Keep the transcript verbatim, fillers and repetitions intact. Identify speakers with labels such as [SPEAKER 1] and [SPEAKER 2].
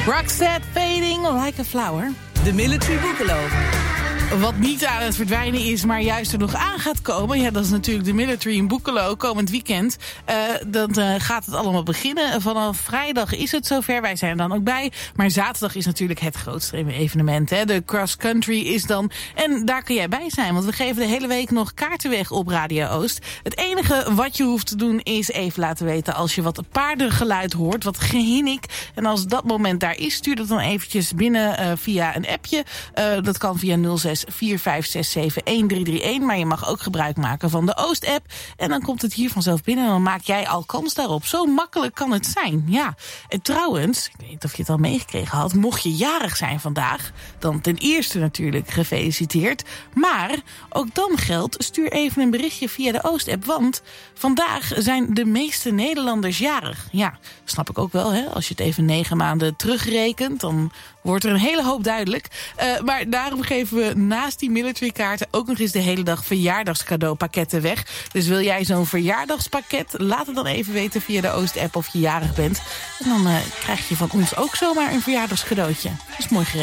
[SPEAKER 1] Roxette, Fading Like a Flower.
[SPEAKER 2] De Military Boekelo.
[SPEAKER 1] Wat niet aan het verdwijnen is, maar juist er nog aan gaat komen. Ja, dat is natuurlijk de Military in Boekelo komend weekend. Uh, dan uh, gaat het allemaal beginnen. Vanaf vrijdag is het zover. Wij zijn er dan ook bij. Maar zaterdag is natuurlijk het grootste evenement. Hè? De cross country is dan. En daar kun jij bij zijn. Want we geven de hele week nog kaarten weg op Radio Oost. Het enige wat je hoeft te doen is even laten weten als je wat paardengeluid hoort. Wat gehinnik. En als dat moment daar is, stuur dat dan eventjes binnen uh, via een appje. Uh, dat kan via nul zes vier vijf zes zeven een drie drie een. Maar je mag ook gebruik maken van de Oost-app. En dan komt het hier vanzelf binnen en dan maak jij al kans daarop. Zo makkelijk kan het zijn. Ja. En trouwens, ik weet niet of je het al meegekregen had, mocht je jarig zijn vandaag, dan ten eerste natuurlijk gefeliciteerd. Maar ook dan geldt, stuur even een berichtje via de Oost-app. Want vandaag zijn de meeste Nederlanders jarig. Ja, snap ik ook wel. Hè? Als je het even negen maanden terugrekent, dan wordt er een hele hoop duidelijk. Uh, maar daarom geven we naast die military kaarten ook nog eens de hele dag verjaardagscadeaupakketten weg. Dus wil jij zo'n verjaardagspakket? Laat het dan even weten via de Oost-app of je jarig bent. En dan uh, krijg je van ons ook zomaar een verjaardagscadeautje. Dat is mooi geregeld.